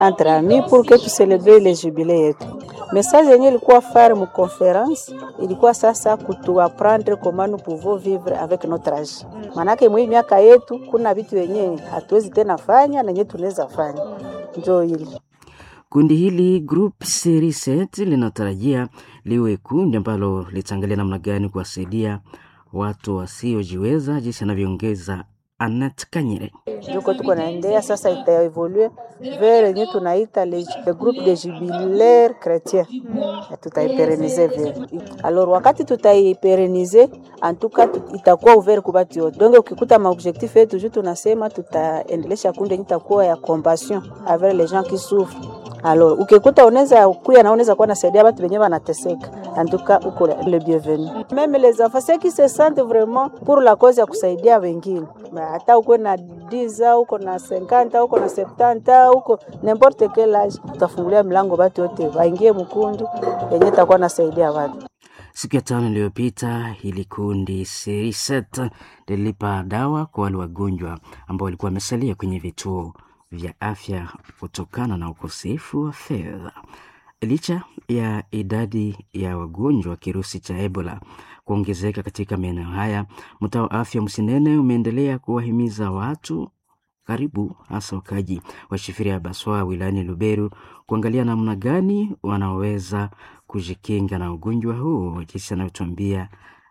entre amis pour que tu célébrer les jubilés yetu. Message yenye ilikuwa faire mu conference ilikuwa sasa kutu apprendre comment nous pouvons vivre avec notre âge. Manake mwi miaka yetu kuna vitu yenye hatuwezi tena fanya na yenye tunaweza fanya. Njoo hili. Kundi hili Group Series 7 linatarajia liwe kundi ambalo litaangalia namna gani kuwasaidia watu wasiojiweza, jinsi anavyoongeza Annette Kanyere. Joko tuko naendea sasa itaevolue vers yenye tunaita le groupe de jubilaires chrétiens. Tutaiperenize vile. Alors wakati tutaiperenize en tout cas itakuwa ouvert kwa watu wote. Donc ukikuta maobjectif yetu juu tunasema tutaendelesha kundi itakuwa ya compassion avec les gens qui souffrent. Alors ukikuta unaweza kuya na unaweza kuwa nasaidia watu wenyewe wanateseka. En tout cas uko le bienvenu. Même les enfants ceux qui se sentent vraiment pour la cause ya kusaidia wengine. Hata uko na 10 ans, uko na 50 ans, uko na 70 ans, uko n'importe quel âge, utafungulia mlango watu wote waingie mkundi yenye takuwa nasaidia watu. Siku ya 5 iliyopita hili kundi Series 7 lilipa dawa kwa wale wagonjwa ambao walikuwa wamesalia kwenye vituo vya afya kutokana na ukosefu wa fedha. Licha ya idadi ya wagonjwa wa kirusi cha Ebola kuongezeka katika maeneo haya, mtaa wa afya Msinene umeendelea kuwahimiza watu karibu hasa wakaji wa Shifiria Baswa wilayani Lubero kuangalia namna gani wanaweza kujikinga na ugonjwa huu, jinsi anavyotuambia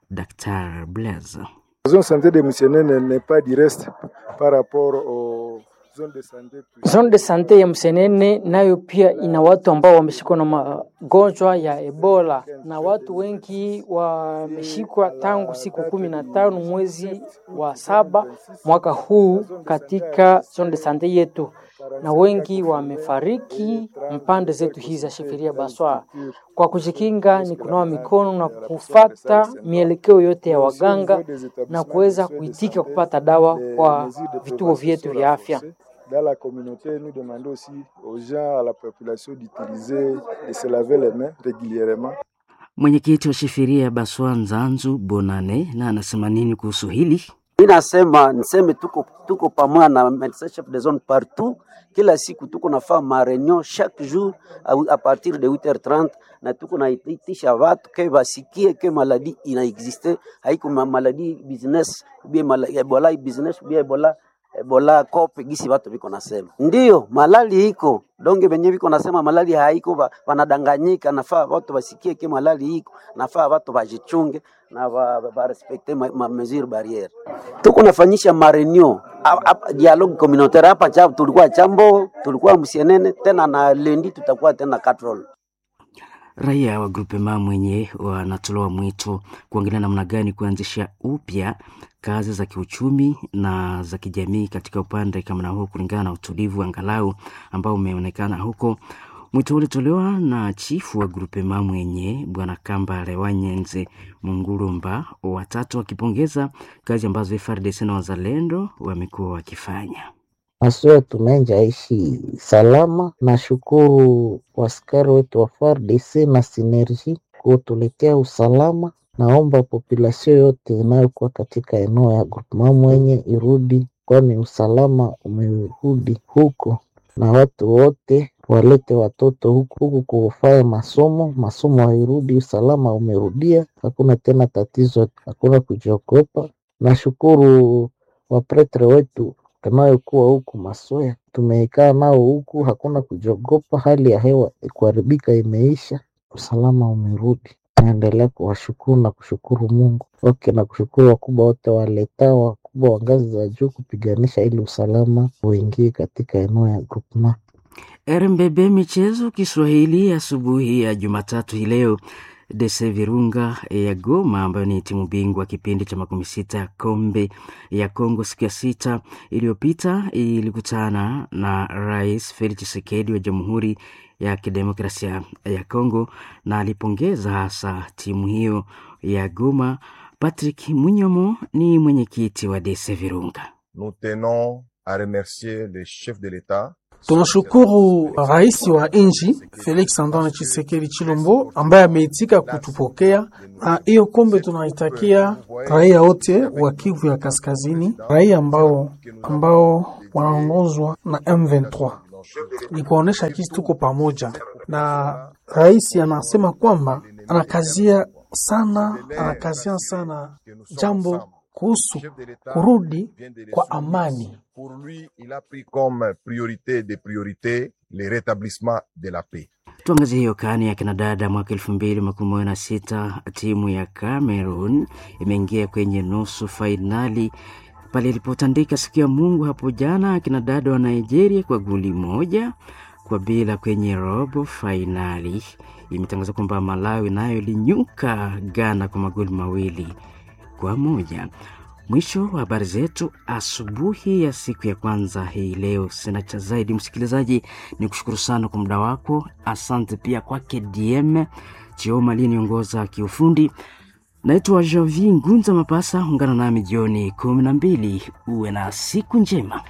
Dr. Blaise. Zone santé de Msinene n'est pas du reste par rapport au Zone de santé ya Msenene nayo pia ina watu ambao wameshikwa na magonjwa ya Ebola, na watu wengi wameshikwa tangu siku 15 mwezi wa 7 mwaka huu katika zone de santé yetu, na wengi wamefariki mpande zetu hizi za Shifiria Baswa. Kwa kujikinga ni kunawa mikono na kufata mielekeo yote ya waganga na kuweza kuitika kupata dawa kwa vituo vyetu vya afya. Dans la communauté, nous demandons aussi aux gens, à la population d'utiliser et se laver les mains régulièrement. Mwenyekiti wa Shifiria Baswa Nzanzu Bonane na anasema nini kuhusu hili? Niseme tuko pamoja na médecin chef de zone partout. Kila siku tuko nafanya ma réunion chaque jour à partir de 8h30 na tuko naitisha watu ke basikie ke maladie ina existe, haiko maladie business bien Ebola business bien Ebola kope gisi watu biko nasema. Ndio malali iko. Donge benye biko nasema malali haiko wanadanganyika, nafaa watu basikie ke malali iko, nafaa watu bajichunge na ba respecte ma mesure barrière. Tuko nafanyisha marenio dialogue communautaire hapa cha tulikuwa Chambo, tulikuwa Msienene, tena na Lendi tutakuwa tena Katrol. Raia wa Grupema mwenye wanatolewa mwito kuangalia namna gani kuanzisha upya kazi za kiuchumi na za kijamii katika upande kama na huo, kulingana na utulivu angalau ambao umeonekana huko. Mwito ulitolewa na chifu wa Grupema mwenye Bwana Kamba Lewanyenze Mungurumba, watatu wakipongeza kazi ambazo FARDC na wazalendo wamekuwa wakifanya. Aswa tumenja ishi salama, na shukuru waskari wetu wa FARDC na Synergie kutuletea usalama. Naomba population yote inayokuwa katika eneo ya Grupema mwenye irudi, kwani usalama umerudi huko, na watu wote walete watoto huku kufanya masomo hairudi, usalama umerudia, hakuna tena tatizo, hakuna kujiogopa. Nashukuru wapretre wetu tunayokuwa huku Masoya, tumekaa nao huku, hakuna kujiogopa, hali ya hewa kuharibika imeisha, usalama umerudi. Naendelea kuwashukuru na kushukuru Mungu. Na kushukuru wakubwa wote waletao, wakubwa wa ngazi za juu kupiganisha ili usalama uingie katika eneo ya Grupema. RMBB Michezo Kiswahili asubuhi ya Jumatatu hii leo, DC Virunga ya Goma ambayo ni timu bingwa kipindi cha 16 ya kombe ya Kongo siku ya 6 iliyopita ilikutana na Rais Felix Tshisekedi wa Jamhuri ya Kidemokrasia ya Kongo na alipongeza hasa timu hiyo ya Goma. Patrick Munyomo ni mwenyekiti wa DC Virunga. Nous tenons à remercier le chef de l'État. Tunashukuru rais wa nchi Felix Antoine Tshisekedi Chilombo ambaye ameitika kutupokea, na hiyo kombe tunaitakia raia wote wa Kivu ya Kaskazini, raia ambao wanaongozwa na M23. ni kuonesha jinsi tuko pamoja, na rais anasema kwamba anakazia sana jambo kuhusu kurudi kwa amani. Pour lui, il a pris comme priorité des priorités le rétablissement de la paix. Tuangazie hiyo kani ya kinadada mwaka 2016, timu ya Cameroon imeingia kwenye nusu fainali pale ilipotandika siku ya Mungu hapo jana akina dada wa Nigeria kwa goli 1-0 kwenye robo fainali. Imetangaza kwamba Malawi nayo ilinyuka Ghana kwa magoli 2-1. Mwisho wa habari zetu asubuhi ya siku ya kwanza hii leo. Sina cha zaidi msikilizaji, ni kushukuru sana kwa muda wako. Asante pia kwake DM Chioma aliongoza kiufundi. Naitwa Javi Ngunza Mapasa, ungana nami jioni 12. Uwe na siku njema.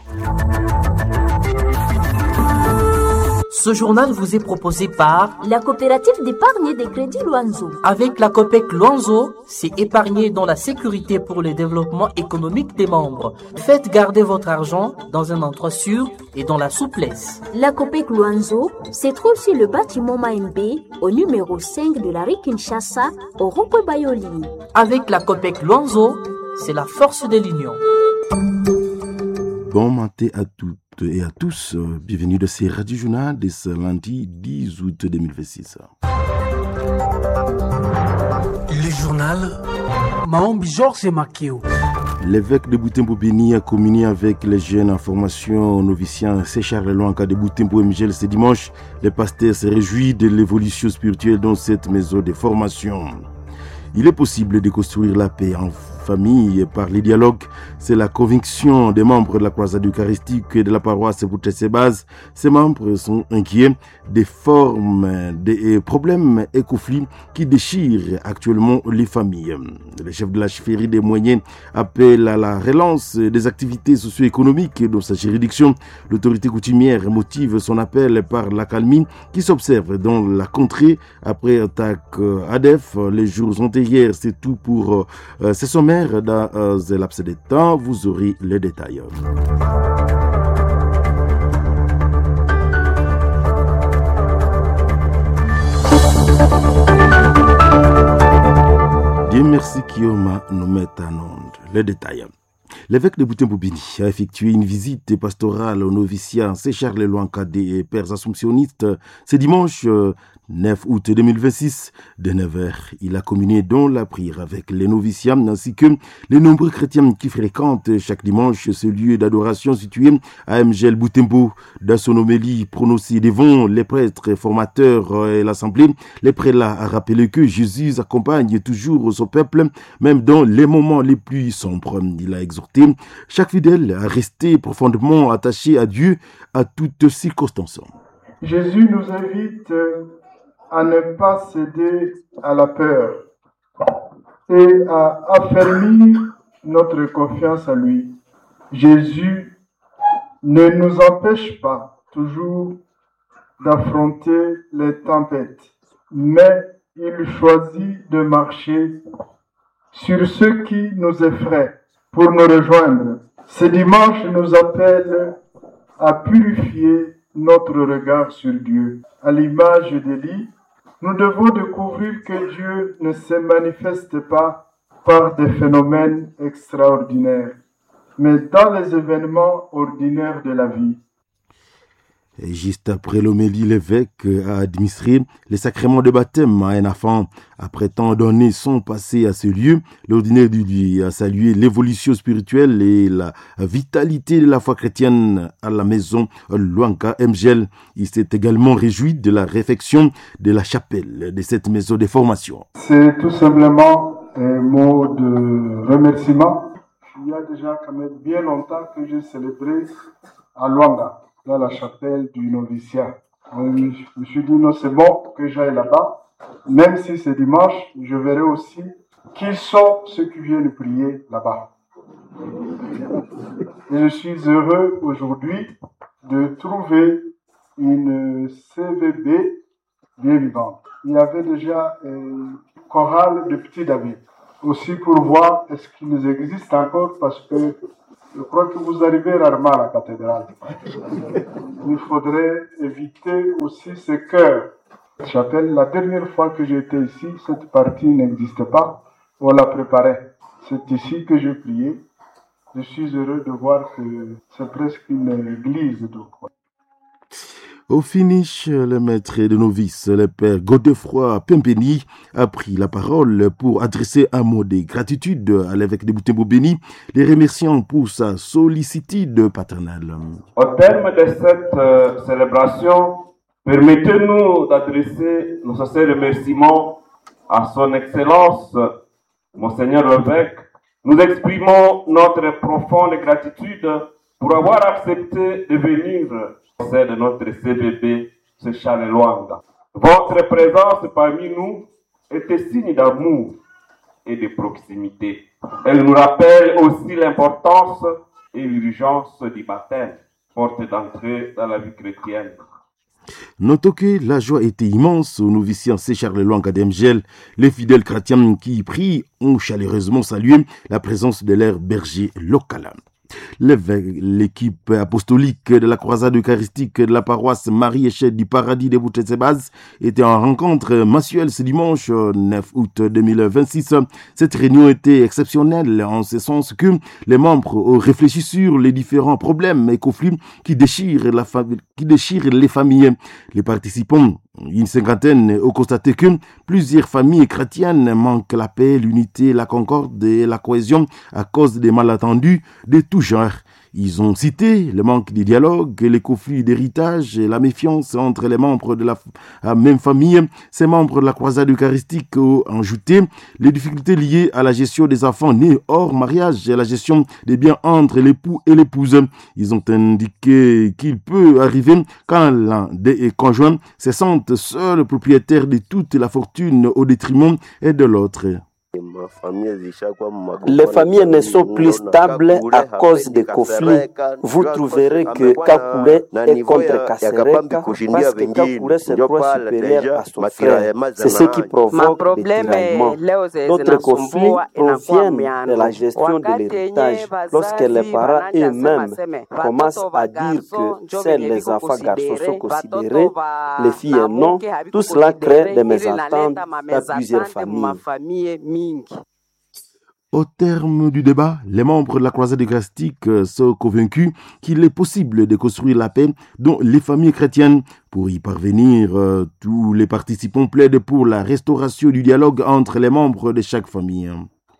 Ce journal vous est proposé par la coopérative d'épargne et de crédit Luanzo. Avec la COPEC Luanzo, c'est épargner dans la sécurité pour le développement économique des membres. Faites garder votre argent dans un endroit sûr et dans la souplesse. La COPEC Luanzo se trouve sur le bâtiment Maembe au numéro 5 de la rue Kinshasa au rond-point Bayoli. Avec la COPEC Luanzo, c'est la force de l'union. Bon matin à toutes et à tous. Bienvenue dans ce Radio Journal de ce lundi 10 août 2026. Le journal Maombi Georges Makeo. L'évêque de Butembo Béni a communié avec les jeunes en formation noviciens C. Charles Loanka de Butembo MGL ce dimanche. Le pasteur se réjouit de l'évolution spirituelle dans cette maison de formation. Il est possible de construire la paix en famille par les dialogues. C'est la conviction des membres de la croisade eucharistique et de la paroisse Boutessebaz. Ces membres sont inquiets des formes, des problèmes et conflits qui déchirent actuellement les familles. Le chef de la chefferie des moyens appelle à la relance des activités socio-économiques dans sa juridiction. L'autorité coutumière motive son appel par l'accalmie qui s'observe dans la contrée après attaque ADF les jours antérieurs. C'est tout pour ces sommaires. Dans ce laps de temps, vous aurez les détails. Dieu merci Kioma nous met en onde. Les détails. L'évêque de Butembo Béni a effectué une visite pastorale au noviciat C. Charles Loanka des Pères Assomptionnistes ce dimanche 9 août 2026. De 9h, il a communié dans la prière avec les noviciats ainsi que les nombreux chrétiens qui fréquentent chaque dimanche ce lieu d'adoration situé à MGL Butembo. Dans son homélie prononcée devant les prêtres formateurs et l'assemblée, les prélats a rappelé que Jésus accompagne toujours son peuple, même dans les moments les plus sombres. Il a exhorté chaque fidèle à rester profondément attaché à Dieu à toutes circonstances. Jésus nous invite à ne pas céder à la peur et à affermir notre confiance en lui. Jésus ne nous empêche pas toujours d'affronter les tempêtes, mais il choisit de marcher sur ce qui nous effraie pour nous rejoindre. Ce dimanche nous appelle à purifier notre regard sur Dieu. À l'image d'Élie, nous devons découvrir que Dieu ne se manifeste pas par des phénomènes extraordinaires, mais dans les événements ordinaires de la vie. Et juste après l'homélie, l'évêque a administré les sacrements de baptême à un enfant. Après tant d'années sont passées à ce lieu, l'ordinaire du lieu a salué l'évolution spirituelle et la vitalité de la foi chrétienne à la maison Loanka MGL. Il s'est également réjoui de la réfection de la chapelle de cette maison de formation. C'est tout simplement un mot de remerciement. Il y a déjà quand même bien longtemps que j'ai célébré à Luanda, dans la chapelle du noviciat. Je me suis dit non, c'est bon que j'aille là-bas. Même si c'est dimanche, je verrai aussi qui sont ceux qui viennent prier là-bas. Et je suis heureux aujourd'hui de trouver une CVB bien vivante. Il y avait déjà une chorale de Petit David. Aussi pour voir est-ce qu'ils existent encore, parce que Je crois que vous arrivez rarement à la cathédrale. Il faudrait éviter aussi ces chœurs. Chapelle, la dernière fois que j'étais ici, cette partie n'existait pas. On la préparait. C'est ici que j'ai prié. Je suis heureux de voir que c'est presque une église. Donc. Au finish, le maître de novices, le père Godefroy Pimpeni, a pris la parole pour adresser un mot de gratitude à l'évêque de Butembo-Béni, les remerciant pour sa sollicitude paternelle. Au terme de cette célébration, permettez-nous d'adresser nos sincères remerciements à son Excellence, Monseigneur l'évêque. Nous exprimons notre profonde gratitude pour avoir accepté de venir de notre CBB, ce Charles Luanga. Votre présence parmi nous est un signe d'amour et de proximité. Elle nous rappelle aussi l'importance et l'urgence du baptême, porte d'entrée dans la vie chrétienne. Notons que la joie était immense aux noviciens C. Charles Luanga d'Emgel. Les fidèles chrétiens qui y prient ont chaleureusement salué la présence de leur berger local. L'équipe apostolique de la croisade eucharistique de la paroisse Marie-Échelle du Paradis de Boutetsebaz était en rencontre mensuelle ce dimanche 9 août 2026. Cette réunion était exceptionnelle en ce sens que les membres ont réfléchi sur les différents problèmes et conflits qui déchirent les familles. Les participants, une cinquantaine, ont constaté que plusieurs familles chrétiennes manquent la paix, l'unité, la concorde et la cohésion à cause des malentendus de tout genre. Ils ont cité le manque de dialogue, les conflits d'héritage et la méfiance entre les membres de la même famille. Ces membres de la croisade eucharistique ont ajouté les difficultés liées à la gestion des enfants nés hors mariage et à la gestion des biens entre l'époux et l'épouse. Ils ont indiqué qu'il peut arriver quand l'un des conjoints se sente seul propriétaire de toute la fortune au détriment de l'autre. Les familles ne sont plus stables à cause des conflits. Vous trouverez que Kakule est contre Kasereka parce que Kakule se croit supérieur à son frère. C'est ce qui provoque des tiraillements. D'autres conflits proviennent de la gestion de l'héritage. Lorsque les parents eux-mêmes commencent à dire que seuls les enfants garçons sont considérés, les filles non, tout cela crée des mésententes dans plusieurs familles. Au terme du débat, les membres de la croisade eucharistique sont convaincus qu'il est possible de construire la paix dans les familles chrétiennes. Pour y parvenir, tous les participants plaident pour la restauration du dialogue entre les membres de chaque famille.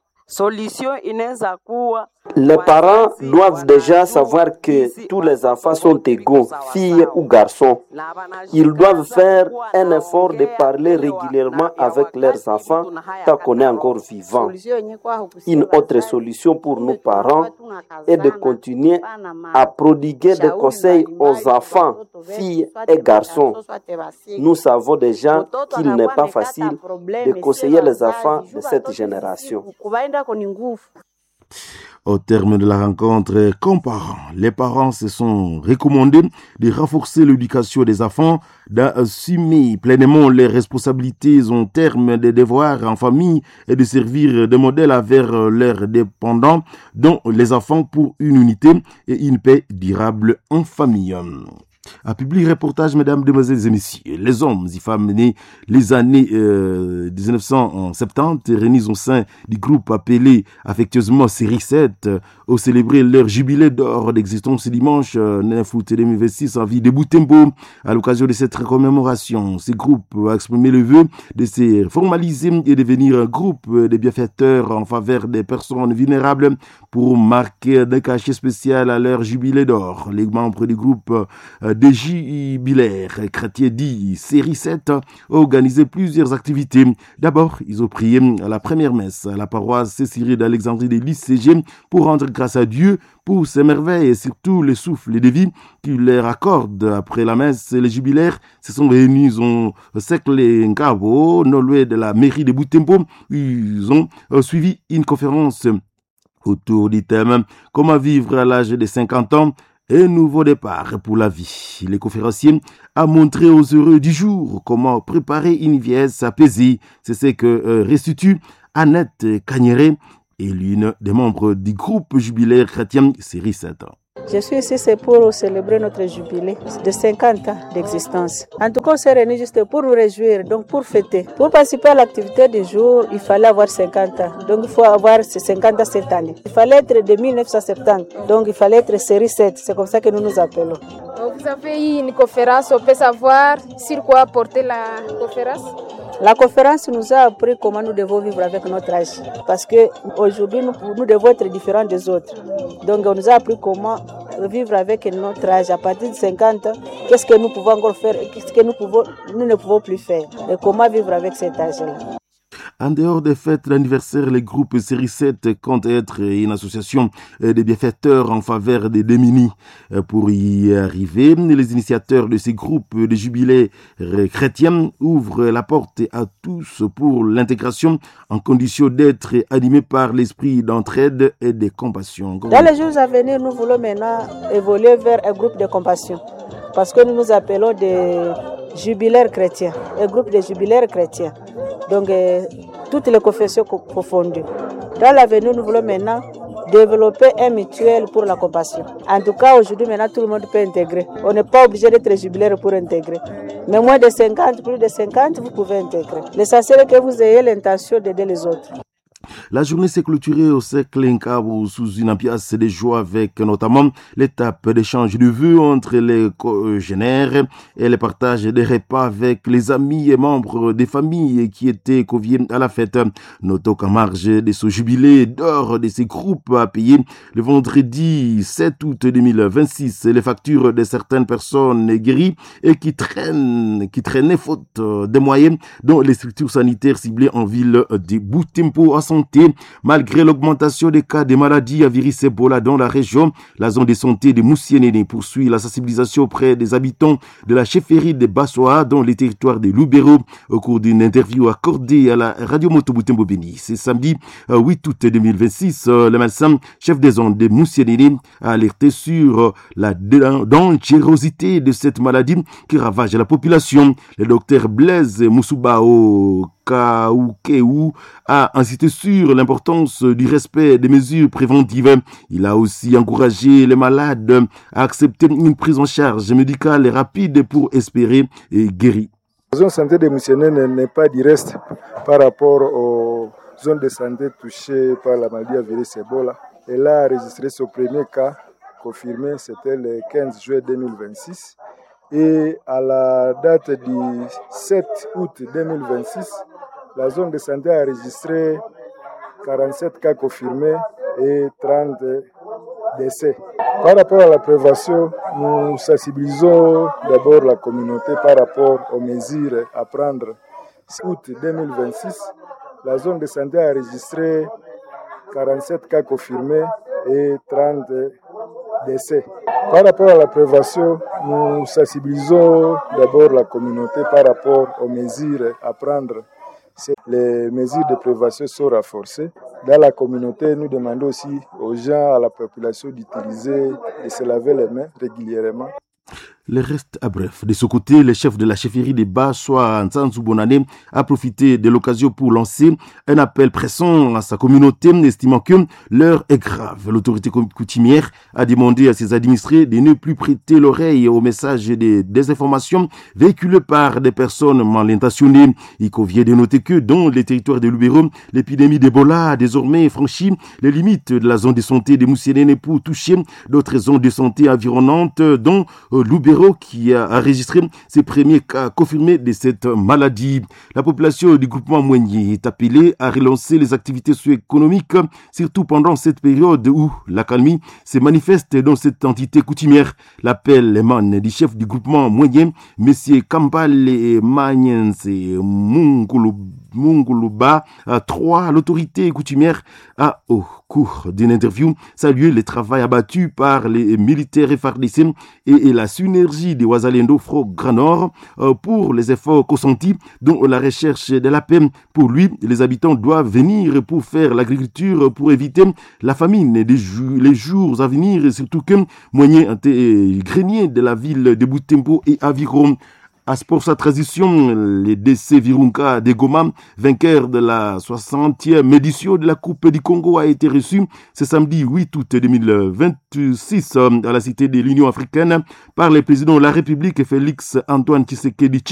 Les parents doivent déjà savoir que tous les enfants sont égaux, filles ou garçons. Ils doivent faire un effort de parler régulièrement avec leurs enfants tant qu'on est encore vivant. Une autre solution pour nous parents est de continuer à prodiguer des conseils aux enfants, filles et garçons. Nous savons déjà qu'il n'est pas facile de conseiller les enfants de cette génération. Au terme de la rencontre, comme parents, les parents se sont recommandés de renforcer l'éducation des enfants, d'assumer pleinement les responsabilités en termes de devoirs en famille et de servir de modèle envers leurs dépendants, dont les enfants pour une unité et une paix durable en famille. Un public reportage, mesdames, demoiselles et messieurs, les hommes et femmes nés les années 1970 réunis au sein du groupe appelé affectueusement Série 7 ont célébré leur jubilé d'or d'existence dimanche 9 août 2026 en ville de Butembo. À l'occasion de cette commémoration, ce groupe a exprimé le vœu de se formaliser et devenir un groupe de bienfaiteurs en faveur des personnes vulnérables pour marquer un cachet spécial à leur jubilé d'or. Les membres du groupe des jubilaires chrétiens dit Série 7 ont organisé plusieurs activités. D'abord, ils ont prié à la première messe à la paroisse Saint-Cyril d'Alexandrie de l'ICG pour rendre grâce à Dieu pour ses merveilles et surtout le souffle de vie qu'il leur accorde. Après la messe, les jubilaires se sont réunis au cercle Nkabo, non loin de la mairie de Butembo. Ils ont suivi une conférence autour du thème « Comment vivre à l'âge de 50 ans ?» Un nouveau départ pour la vie. Les conférenciers a montré aux heureux du jour comment préparer une vieillesse apaisée. C'est ce que restitue Annette Cagneret, est l'une des membres du groupe jubilaire chrétien série 7. Je suis ici, c'est pour célébrer notre jubilé de 50 ans d'existence. En tout cas, on s'est réunis juste pour nous réjouir, donc pour fêter. Pour participer à l'activité du jour, il fallait avoir 50 ans. Donc il faut avoir ces 50 ans cette année. Il fallait être de 1970, donc il fallait être série 7. C'est comme ça que nous nous appelons. Vous avez eu une conférence, on peut savoir sur quoi porter la conférence? La conférence nous a appris comment nous devons vivre avec notre âge. Parce qu'aujourd'hui, nous devons être différents des autres. Donc, on nous a appris comment vivre avec notre âge. À partir de 50 ans, qu'est-ce que nous pouvons encore faire et qu'est-ce que nous ne pouvons plus faire. Et comment vivre avec cet âge-là. En dehors des fêtes d'anniversaire, le groupe Série 7 compte être une association de bienfaiteurs en faveur des démunis. Pour y arriver, les initiateurs de ces groupes de jubilés chrétiens ouvrent la porte à tous pour l'intégration en condition d'être animés par l'esprit d'entraide et de compassion. Dans les jours à venir, nous voulons maintenant évoluer vers un groupe de compassion parce que nous nous appelons des jubilaires chrétiens, un groupe de jubilaires chrétiens. Donc, toutes les confessions confondues. Dans l'avenir, nous voulons maintenant développer un mutuel pour la compassion. En tout cas, aujourd'hui, maintenant, tout le monde peut intégrer. On n'est pas obligé d'être jubilaire pour intégrer. Mais moins de 50, plus de 50, vous pouvez intégrer. L'essentiel est que vous ayez l'intention d'aider les autres. La journée s'est clôturée au cercle Nkabo sous une ambiance de joie avec notamment l'étape d'échange de vœux entre les congénères et le partage des repas avec les amis et membres des familles qui étaient conviés à la fête. Notons qu'en marge de ce jubilé d'or de ces groupes à payer le vendredi 7 août 2026 les factures de certaines personnes guéries et qui traînaient faute de moyens dans les structures sanitaires ciblées en ville de Butembo à santé. Malgré l'augmentation des cas de maladies à virus Ebola dans la région, la zone de santé de Moussienene poursuit la sensibilisation auprès des habitants de la chefferie de Bassoa dans les territoires de Lubero au cours d'une interview accordée à la radio Moto Butembo Beni. C'est samedi 8 août 2026, le médecin chef des zones de Moussienene a alerté sur la dangerosité de cette maladie qui ravage la population. Le docteur Blaise Mousoubao Kaoukeu a insisté sur l'importance du respect des mesures préventives. Il a aussi encouragé les malades à accepter une prise en charge médicale rapide pour espérer guérir. La zone de santé de Moussienene n'est pas du reste par rapport aux zones de santé touchées par la maladie à virus Ebola. Elle a enregistré son premier cas confirmé, c'était le 15 juillet 2026. Et à la date du 7 août 2026, la zone de santé a enregistré 47 cas confirmés et 30 décès. Par rapport à la prévention, nous sensibilisons d'abord la communauté par rapport aux mesures à prendre. Août 2026, la zone de santé a enregistré 47 cas confirmés et 30 décès. Par rapport à la prévention, nous sensibilisons d'abord la communauté par rapport aux mesures à prendre. Les mesures de prévention sont renforcées. Dans la communauté, nous demandons aussi aux gens, à la population d'utiliser, de se laver les mains régulièrement. Le reste à bref. De ce côté, le chef de la chefferie des Bassoa, Nzanzu Bonane, a profité de l'occasion pour lancer un appel pressant à sa communauté, estimant que l'heure est grave. L'autorité coutumière a demandé à ses administrés de ne plus prêter l'oreille aux messages de désinformation véhiculés par des personnes mal intentionnées. Il convient de noter que dans les territoires de Lubero, l'épidémie d'Ebola a désormais franchi les limites de la zone de santé de Moussienene pour toucher d'autres zones de santé environnantes, dont Lubero, qui a enregistré ses premiers cas confirmés de cette maladie. La population du groupement Moigné est appelée à relancer les activités socio-économiques, surtout pendant cette période où l'accalmie se manifeste dans cette entité coutumière. L'appel émane du chef du groupement Moigné, M. Kambale Magnense Munguluba, à 3, l'autorité coutumière a, au cours d'une interview, salué le travail abattu par les militaires FARDC et la synergie des Ouazalendo Fro Grand Nord pour les efforts consentis dans la recherche de la paix. Pour lui, les habitants doivent venir pour faire l'agriculture pour éviter la famine les jours à venir, et surtout que Moigné était grenier de la ville de Butembo et Aviron à Sport sa transition, les DC Virunga de Goma, vainqueur de la 60e édition de la Coupe du Congo, a été reçu ce samedi 8 août 2026 à la Cité de l'Union africaine par le président de la République Félix Antoine Tshisekedi.